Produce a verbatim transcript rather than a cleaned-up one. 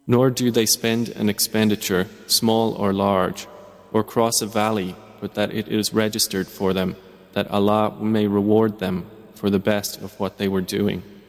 Nor do they spend an expenditure, small or large, or cross a valley, but that it is registered for them, that Allah may reward them for the best of what they were doing.